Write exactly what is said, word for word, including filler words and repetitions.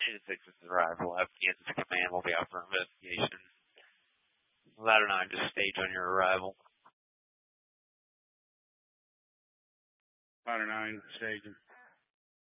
eighty-six is arrival. Kansas Command will be out for investigation. Ladder nine, just stage on your arrival. Ladder nine, staging.